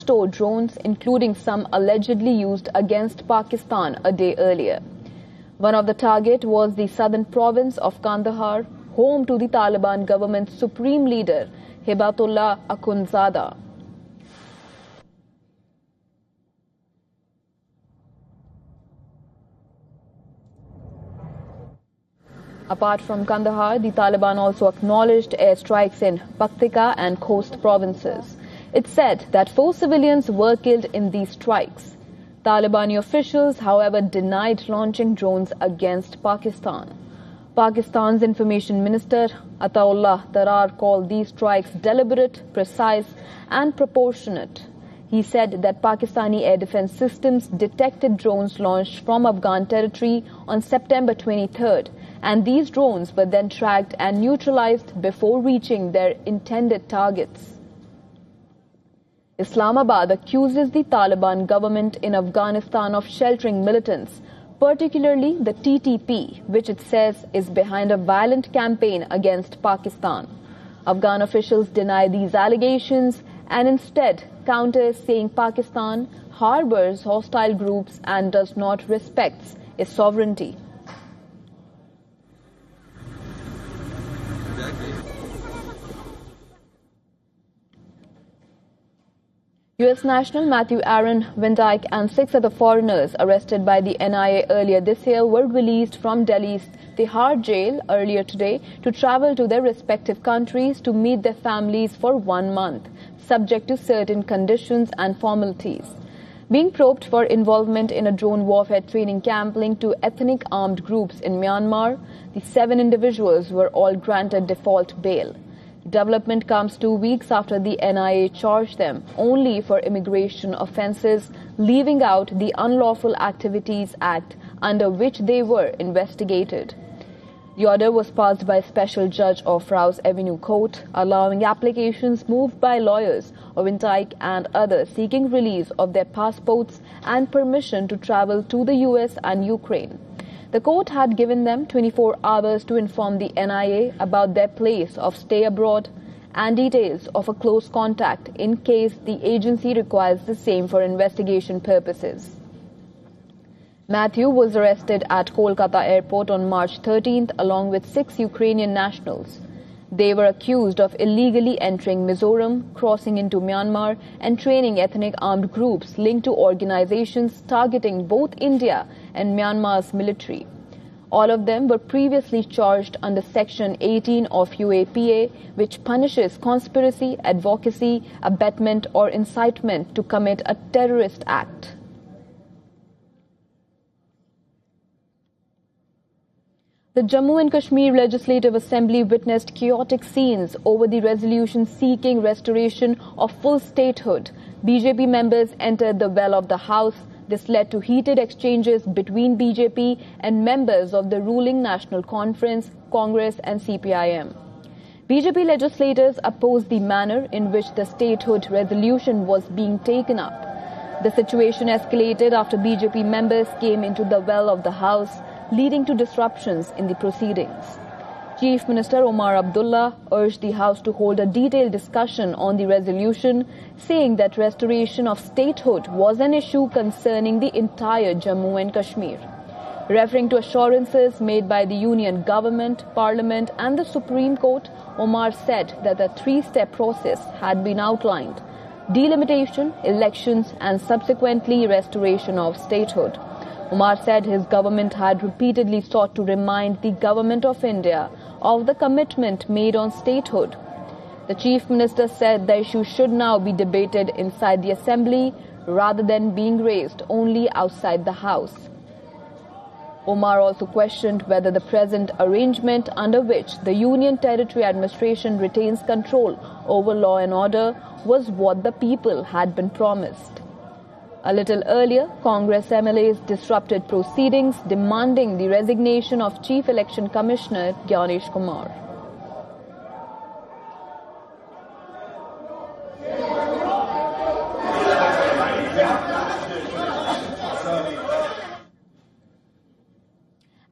store drones, including some allegedly used against Pakistan a day earlier. One of the targets was the southern province of Kandahar, home to the Taliban government's supreme leader, Hibatullah Akhundzada. Apart from Kandahar, the Taliban also acknowledged airstrikes in Paktika and coast provinces. It said that 4 civilians were killed in these strikes. Talibani officials, however, denied launching drones against Pakistan. Pakistan's Information Minister Ataullah Tarar called these strikes deliberate, precise and proportionate. He said that Pakistani air defense systems detected drones launched from Afghan territory on September 23rd, and these drones were then tracked and neutralized before reaching their intended targets. Islamabad accuses the Taliban government in Afghanistan of sheltering militants, particularly the TTP, which it says is behind a violent campaign against Pakistan. Afghan officials deny these allegations and instead counters saying Pakistan harbors hostile groups and does not respect its sovereignty. U.S. national Matthew Aaron, Van Dyke and 6 other foreigners arrested by the NIA earlier this year were released from Delhi's Tihar jail earlier today to travel to their respective countries to meet their families for 1 month, subject to certain conditions and formalities. Being probed for involvement in a drone warfare training camp linked to ethnic armed groups in Myanmar, the 7 individuals were all granted default bail. Development comes 2 weeks after the NIA charged them only for immigration offences, leaving out the Unlawful Activities Act under which they were investigated. The order was passed by a special judge of Rouse Avenue Court, allowing applications moved by lawyers of Van Dyke and others seeking release of their passports and permission to travel to the US and Ukraine. The court had given them 24 hours to inform the NIA about their place of stay abroad and details of a close contact in case the agency requires the same for investigation purposes. Matthew was arrested at Kolkata airport on March 13th along with 6 Ukrainian nationals. They were accused of illegally entering Mizoram, crossing into Myanmar and training ethnic armed groups linked to organizations targeting both India and Myanmar's military. All of them were previously charged under Section 18 of UAPA, which punishes conspiracy, advocacy, abetment or incitement to commit a terrorist act. The Jammu and Kashmir Legislative Assembly witnessed chaotic scenes over the resolution seeking restoration of full statehood. BJP members entered the well of the House. This led to heated exchanges between BJP and members of the ruling National Conference, Congress and CPIM. BJP legislators opposed the manner in which the statehood resolution was being taken up. The situation escalated after BJP members came into the well of the House, leading to disruptions in the proceedings. Chief Minister Omar Abdullah urged the House to hold a detailed discussion on the resolution, saying that restoration of statehood was an issue concerning the entire Jammu and Kashmir. Referring to assurances made by the Union Government, Parliament and the Supreme Court, Omar said that a 3-step process had been outlined: delimitation, elections and subsequently restoration of statehood. Omar said his government had repeatedly sought to remind the Government of India of the commitment made on statehood. The Chief Minister said the issue should now be debated inside the Assembly rather than being raised only outside the House. Omar also questioned whether the present arrangement under which the Union Territory Administration retains control over law and order was what the people had been promised. A little earlier, Congress MLAs disrupted proceedings demanding the resignation of Chief Election Commissioner Gyanesh Kumar.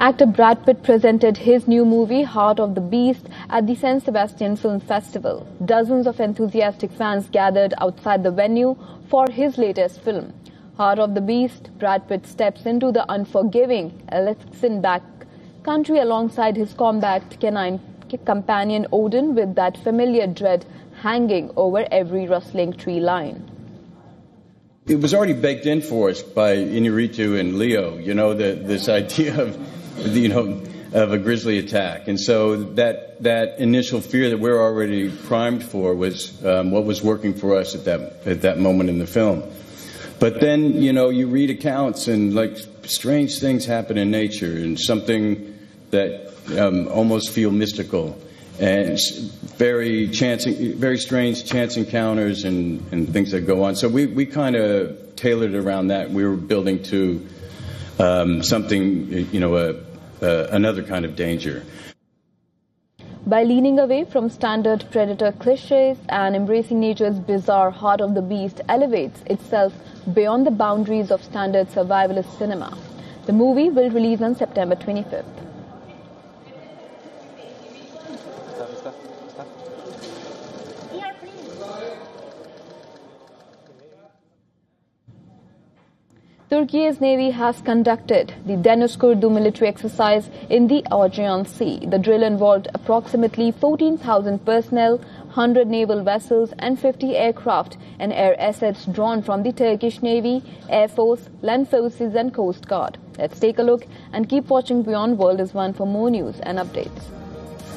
actor Brad Pitt presented his new movie, Heart of the Beast, at the San Sebastian Film Festival. Dozens of enthusiastic fans gathered outside the venue for his latest film. Heart of the Beast, Brad Pitt steps into the unforgiving Alaskan backcountry alongside his combat canine companion Odin, with that familiar dread hanging over every rustling tree line. It was already baked in for us by Inarritu and Leo, this idea of a grizzly attack. And so that initial fear that we're already primed for was what was working for us at that moment in the film. But then, you read accounts and strange things happen in nature, and something that almost feel mystical, and very strange chance encounters and things that go on. So we kind of tailored around that. We were building to something, another kind of danger. By leaning away from standard predator cliches and embracing nature's bizarre, Heart of the Beast elevates itself beyond the boundaries of standard survivalist cinema. The movie will release on September 25th. Turkey's Navy has conducted the Denizkurdu military exercise in the Aegean Sea. The drill involved approximately 14,000 personnel, 100 naval vessels and 50 aircraft and air assets drawn from the Turkish Navy, Air Force, Land Forces and Coast Guard. Let's take a look and keep watching Beyond World is One for more news and updates.